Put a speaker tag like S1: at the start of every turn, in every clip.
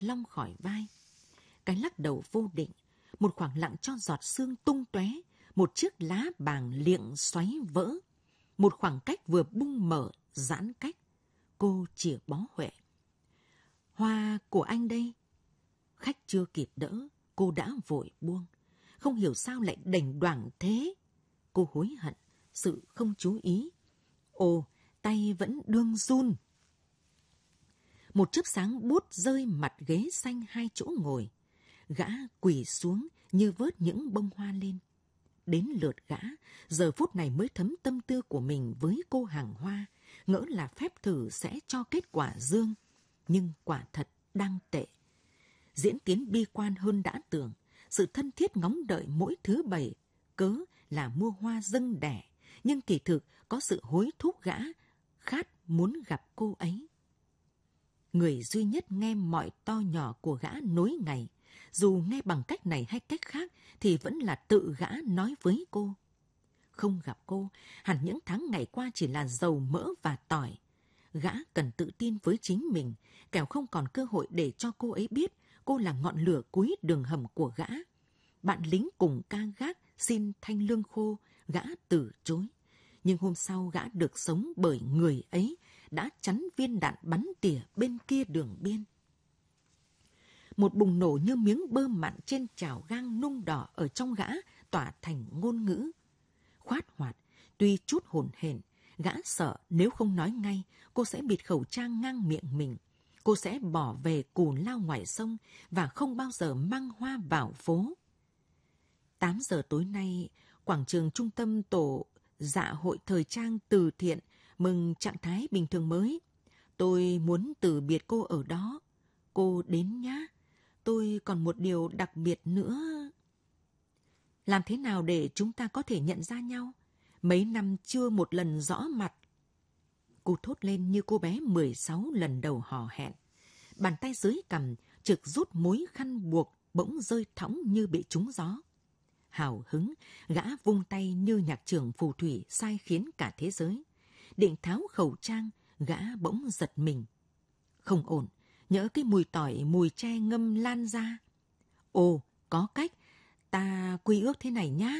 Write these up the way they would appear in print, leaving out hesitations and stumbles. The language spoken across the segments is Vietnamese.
S1: long khỏi vai. Cái lắc đầu vô định, một khoảng lặng cho giọt sương tung tóe, một chiếc lá bàng liệng xoáy vỡ, một khoảng cách vừa bung mở, giãn cách. Cô chìa bó Huệ. Hoa của anh đây. Khách chưa kịp đỡ, cô đã vội buông. Không hiểu sao lại đành đoảng thế. Cô hối hận, sự không chú ý. Ồ, tay vẫn đương run. Một chớp sáng buốt rơi mặt ghế xanh hai chỗ ngồi. Gã quỳ xuống như vớt những bông hoa lên. Đến lượt gã, giờ phút này mới thấm tâm tư của mình với cô hàng hoa, ngỡ là phép thử sẽ cho kết quả dương. Nhưng quả thật đang tệ. Diễn tiến bi quan hơn đã tưởng, sự thân thiết ngóng đợi mỗi thứ bảy, cớ là mua hoa dâng đẻ, nhưng kỳ thực có sự hối thúc gã, khát muốn gặp cô ấy. Người duy nhất nghe mọi to nhỏ của gã nối ngày, dù nghe bằng cách này hay cách khác thì vẫn là tự gã nói với cô. Không gặp cô, hẳn những tháng ngày qua chỉ là dầu mỡ và tỏi. Gã cần tự tin với chính mình, kẻo không còn cơ hội để cho cô ấy biết cô là ngọn lửa cuối đường hầm của gã. Bạn lính cùng ca gác xin thanh lương khô, gã từ chối. Nhưng hôm sau gã được sống bởi người ấy đã chắn viên đạn bắn tỉa bên kia đường biên. Một bùng nổ như miếng bơ mặn trên chảo gang nung đỏ ở trong gã tỏa thành ngôn ngữ. Khoát hoạt, tuy chút hổn hển, gã sợ nếu không nói ngay, cô sẽ bịt khẩu trang ngang miệng mình. Cô sẽ bỏ về cù lao ngoài sông và không bao giờ mang hoa vào phố. 8 giờ tối nay, quảng trường trung tâm tổ dạ hội thời trang từ thiện mừng trạng thái bình thường mới. Tôi muốn từ biệt cô ở đó. Cô đến nhá. Tôi còn một điều đặc biệt nữa. Làm thế nào để chúng ta có thể nhận ra nhau? Mấy năm chưa một lần rõ mặt. Cô thốt lên như cô bé 16 lần đầu hò hẹn. Bàn tay dưới cằm trực rút mối khăn buộc bỗng rơi thõng như bị trúng gió. Hào hứng, gã vung tay như nhạc trưởng phù thủy sai khiến cả thế giới. Định tháo khẩu trang, gã bỗng giật mình. Không ổn, nhỡ cái mùi tỏi mùi tre ngâm lan ra. Ồ, có cách, ta quy ước thế này nhá.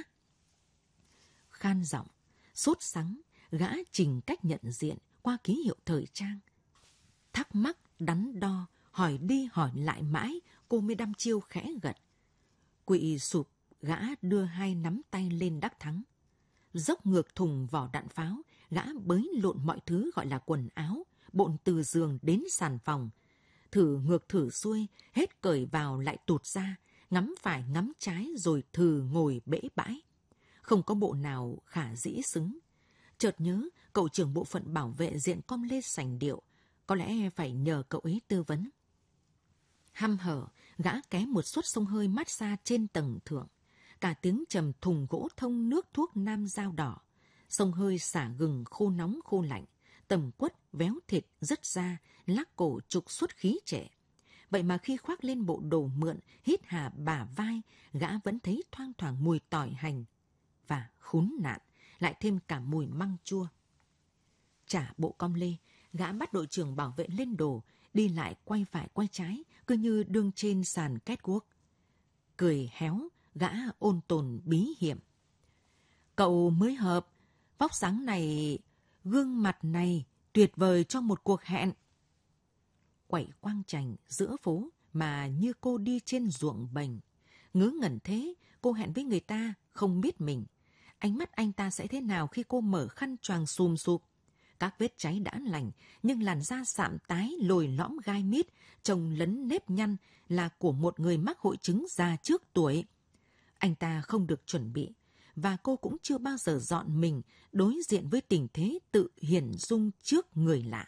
S1: Khan giọng, sốt sắng, gã trình cách nhận diện qua ký hiệu thời trang. Thắc mắc, đắn đo, hỏi đi hỏi lại mãi, cô mới đăm chiêu khẽ gật. Quỵ sụp, gã đưa hai nắm tay lên đắc thắng. Dốc ngược thùng vỏ đạn pháo, gã bới lộn mọi thứ gọi là quần áo, bộn từ giường đến sàn phòng. Thử ngược thử xuôi, hết cởi vào lại tụt ra, ngắm phải ngắm trái rồi thử ngồi bẽ bãi. Không có bộ nào khả dĩ xứng. Chợt nhớ, cậu trưởng bộ phận bảo vệ diện com lê sành điệu, có lẽ phải nhờ cậu ấy tư vấn. Hăm hở, gã ké một suất xông hơi massage trên tầng thượng. Cả tiếng trầm thùng gỗ thông nước thuốc nam dao đỏ. Xông hơi xả gừng khô nóng khô lạnh. Tầm quất, véo thịt, rứt ra, lắc cổ trục xuất khí trẻ. Vậy mà khi khoác lên bộ đồ mượn, hít hà bả vai, gã vẫn thấy thoang thoảng mùi tỏi hành. Và khốn nạn, lại thêm cả mùi măng chua. Trả bộ com lê, gã bắt đội trưởng bảo vệ lên đồ, đi lại quay phải quay trái, cứ như đương trên sàn catwalk. Cười héo, gã ôn tồn bí hiểm. Cậu mới hợp, vóc dáng này, gương mặt này, tuyệt vời cho một cuộc hẹn. Quẩy quang chành giữa phố mà như cô đi trên ruộng bềnh. Ngớ ngẩn thế, cô hẹn với người ta, không biết mình. Ánh mắt anh ta sẽ thế nào khi cô mở khăn choàng xùm xụp. Các vết cháy đã lành, nhưng làn da sạm tái lồi lõm gai mít, trông lấn nếp nhăn là của một người mắc hội chứng già trước tuổi. Anh ta không được chuẩn bị, và cô cũng chưa bao giờ dọn mình đối diện với tình thế tự hiển dung trước người lạ.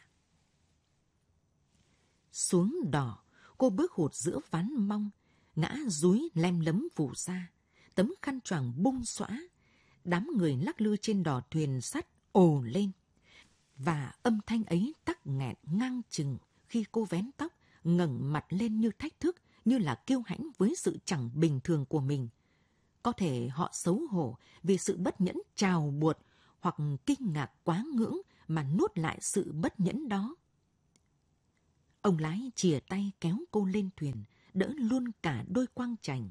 S1: Xuống đỏ, cô bước hụt giữa ván mong, ngã dúi lem lấm phủ ra, tấm khăn choàng bung xõa. Đám người lắc lư trên đò thuyền sắt ồ lên. Và âm thanh ấy tắc nghẹn ngang chừng khi cô vén tóc, ngẩng mặt lên như thách thức, như là kiêu hãnh với sự chẳng bình thường của mình. Có thể họ xấu hổ vì sự bất nhẫn trào buột, hoặc kinh ngạc quá ngưỡng mà nuốt lại sự bất nhẫn đó. Ông lái chìa tay kéo cô lên thuyền, đỡ luôn cả đôi quang chành.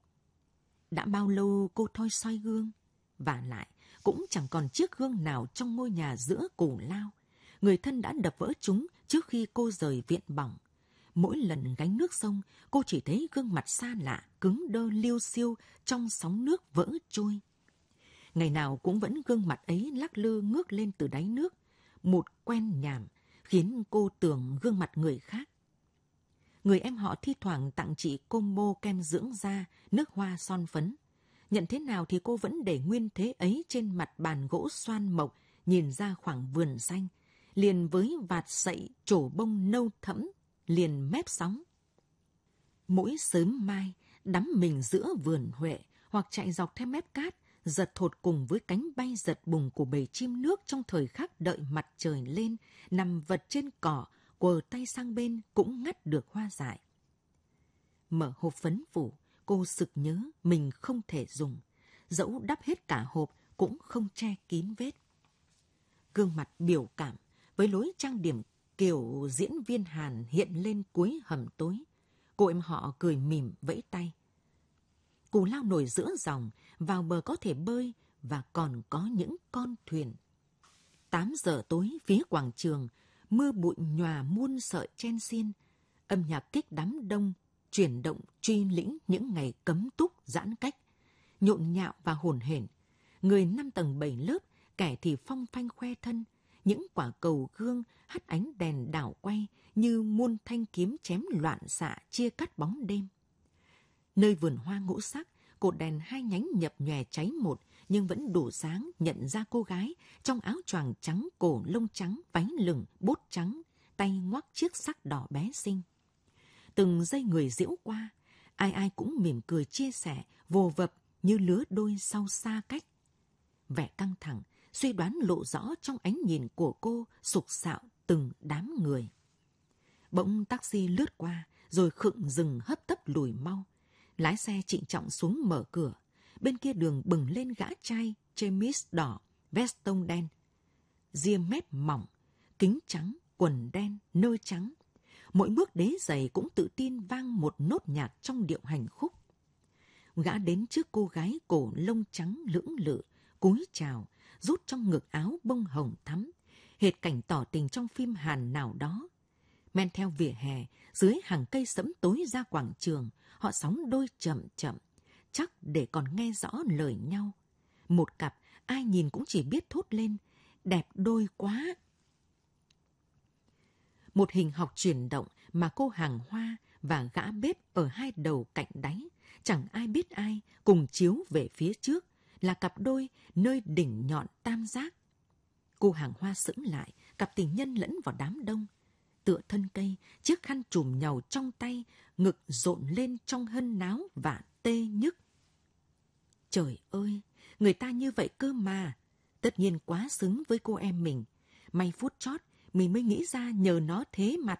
S1: Đã bao lâu cô thoi soi gương? Vả lại, cũng chẳng còn chiếc gương nào trong ngôi nhà giữa Cù Lao. Người thân đã đập vỡ chúng trước khi cô rời viện bỏng. Mỗi lần gánh nước sông, cô chỉ thấy gương mặt xa lạ, cứng đơ liêu xiêu trong sóng nước vỡ trôi. Ngày nào cũng vẫn gương mặt ấy lắc lư ngước lên từ đáy nước, một quen nhàm, khiến cô tưởng gương mặt người khác. Người em họ thi thoảng tặng chị combo kem dưỡng da, nước hoa son phấn. Nhận thế nào thì cô vẫn để nguyên thế ấy trên mặt bàn gỗ xoan mộc, nhìn ra khoảng vườn xanh, liền với vạt sậy trổ bông nâu thẫm, liền mép sóng. Mỗi sớm mai, đắm mình giữa vườn huệ hoặc chạy dọc theo mép cát, giật thột cùng với cánh bay giật bùng của bầy chim nước trong thời khắc đợi mặt trời lên, nằm vật trên cỏ, quờ tay sang bên cũng ngắt được hoa dại. Mở hộp phấn phủ, cô sực nhớ mình không thể dùng, dẫu đắp hết cả hộp cũng không che kín vết. Gương mặt biểu cảm với lối trang điểm kiểu diễn viên Hàn hiện lên cuối hầm tối. Cô em họ cười mỉm vẫy tay. Cù Lao nổi giữa dòng, vào bờ có thể bơi và còn có những con thuyền. 8 giờ tối phía quảng trường, mưa bụi nhòa muôn sợi chen xiên, âm nhạc kích đám đông, chuyển động truy lĩnh những ngày cấm túc giãn cách, nhộn nhạo và hồn hển. Người 5 tầng 7 lớp, kẻ thì phong phanh khoe thân, những quả cầu gương hắt ánh đèn đảo quay như muôn thanh kiếm chém loạn xạ chia cắt bóng đêm. Nơi vườn hoa ngũ sắc, cột đèn 2 nhánh nhập nhòe cháy một nhưng vẫn đủ sáng nhận ra cô gái trong áo choàng trắng cổ lông trắng, váy lửng, bốt trắng, tay ngoắc chiếc sắc đỏ bé xinh. Từng giây người diễu qua, ai ai cũng mỉm cười chia sẻ, vồ vập như lứa đôi sau xa cách. Vẻ căng thẳng, suy đoán lộ rõ trong ánh nhìn của cô sục sạo từng đám người. Bỗng taxi lướt qua, rồi khựng dừng hấp tấp lùi mau. Lái xe trịnh trọng xuống mở cửa. Bên kia đường bừng lên gã trai chemise đỏ, vest tông đen, ria mép mỏng, kính trắng, quần đen, nơ trắng. Mỗi bước đế giày cũng tự tin vang một nốt nhạc trong điệu hành khúc. Gã đến trước cô gái cổ lông trắng lưỡng lự, cúi chào, rút trong ngực áo bông hồng thắm, hệt cảnh tỏ tình trong phim Hàn nào đó. Men theo vỉa hè, dưới hàng cây sẫm tối ra quảng trường, họ sóng đôi chậm chậm, chắc để còn nghe rõ lời nhau. Một cặp, ai nhìn cũng chỉ biết thốt lên, đẹp đôi quá. Một hình học chuyển động mà cô hàng hoa và gã bếp ở hai đầu cạnh đáy, chẳng ai biết ai, cùng chiếu về phía trước, là cặp đôi nơi đỉnh nhọn tam giác. Cô hàng hoa sững lại, cặp tình nhân lẫn vào đám đông. Tựa thân cây, chiếc khăn trùm nhàu trong tay, ngực rộn lên trong hân náo và tê nhức. Trời ơi, người ta như vậy cơ mà. Tất nhiên quá xứng với cô em mình. May phút chót, mình mới nghĩ ra nhờ nó thế mặt.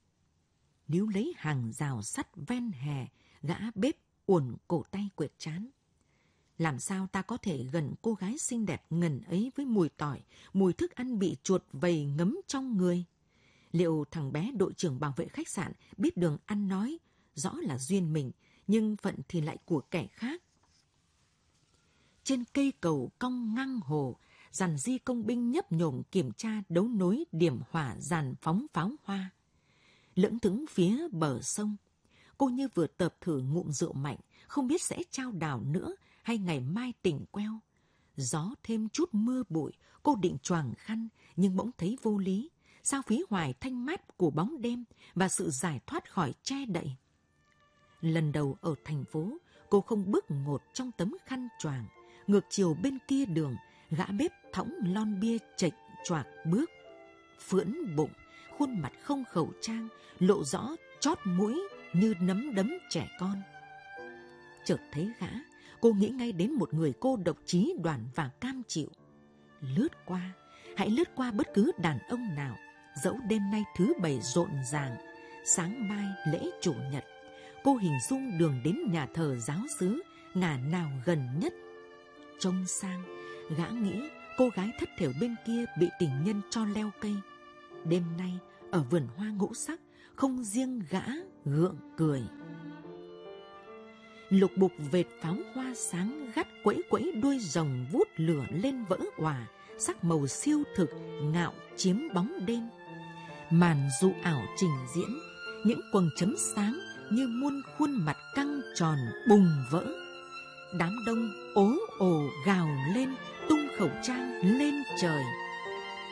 S1: Níu lấy hàng rào sắt ven hè, gã bếp uốn cổ tay quệt trán. Làm sao ta có thể gần cô gái xinh đẹp ngần ấy với mùi tỏi, mùi thức ăn bị chuột vầy ngấm trong người? Liệu thằng bé đội trưởng bảo vệ khách sạn biết đường ăn nói, rõ là duyên mình, nhưng phận thì lại của kẻ khác? Trên cây cầu cong ngang hồ, dàn di công binh nhấp nhổm kiểm tra đấu nối điểm hỏa dàn phóng pháo hoa. Lững thững phía bờ sông, cô như vừa tập thử ngụm rượu mạnh, không biết sẽ trao đảo nữa hay ngày mai tỉnh queo. Gió thêm chút mưa bụi, cô định choàng khăn nhưng bỗng thấy vô lý. Sao phí hoài thanh mát của bóng đêm và sự giải thoát khỏi che đậy. Lần đầu ở thành phố, cô không bước ngột trong tấm khăn choàng. Ngược chiều bên kia đường, gã bếp thõng lon bia chệch choạc bước. Phưỡn bụng, khuôn mặt không khẩu trang, lộ rõ chót mũi như nấm đấm trẻ con. Chợt thấy gã, cô nghĩ ngay đến một người cô độc chí đoàn và cam chịu. Lướt qua, hãy lướt qua bất cứ đàn ông nào, dẫu đêm nay thứ Bảy rộn ràng, sáng mai lễ Chủ nhật, cô hình dung đường đến nhà thờ giáo xứ ngả nào gần nhất. Trông sang, gã nghĩ cô gái thất thểu bên kia bị tình nhân cho leo cây. Đêm nay, ở vườn hoa ngũ sắc, không riêng gã gượng cười. Lục bục vệt pháo hoa sáng gắt quẫy quẫy đuôi rồng vút lửa lên vỡ òa, sắc màu siêu thực ngạo chiếm bóng đêm. Màn dụ ảo trình diễn, những quầng chấm sáng như muôn khuôn mặt căng tròn bùng vỡ. Đám đông ố ồ gào lên, tung khẩu trang lên trời.